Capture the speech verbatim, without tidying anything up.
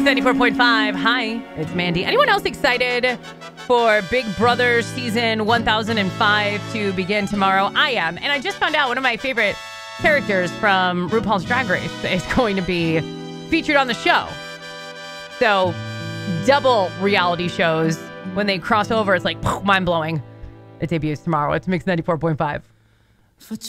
ninety-four point five. Hi, it's Mandy. Anyone else excited for Big Brother season one thousand five to begin tomorrow? I am. And I just found out one of my favorite characters from RuPaul's Drag Race is going to be featured on the show. So, double reality shows when they cross over. It's like mind blowing. It debuts tomorrow. It's Mix ninety-four point five.